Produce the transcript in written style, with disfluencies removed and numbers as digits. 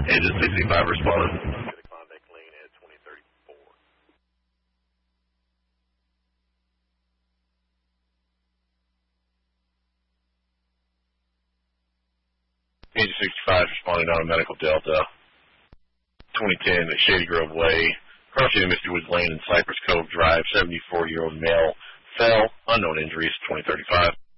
Agent 65 responded. Klondike Lane at 2034. Agent 65 responding on a medical Delta. 2010 at Shady Grove Way. Crossing Misty Woods Lane and Cypress Cove Drive. 74-year-old male fell. Unknown injuries. 2035.